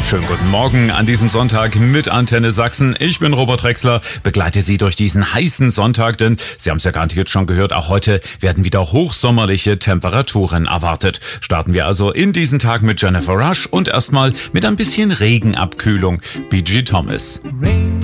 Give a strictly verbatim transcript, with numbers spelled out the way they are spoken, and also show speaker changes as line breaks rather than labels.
Schönen guten Morgen an diesem Sonntag mit Antenne Sachsen. Ich bin Robert Drechsler, begleite Sie durch diesen heißen Sonntag, denn Sie haben es ja garantiert schon gehört, auch heute werden wieder hochsommerliche Temperaturen erwartet. Starten wir also in diesen Tag mit Jennifer Rush und erstmal mit ein bisschen Regenabkühlung. B G Thomas.